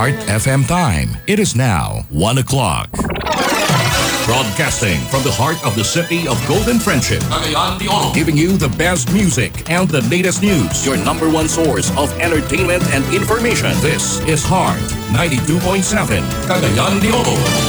Heart FM time. It is now 1 o'clock. Broadcasting from the heart of the city of Golden Friendship, Cagayan de Oro, giving you the best music and the latest news. Your number one source of entertainment and information. This is Heart 92.7, Cagayan de Oro.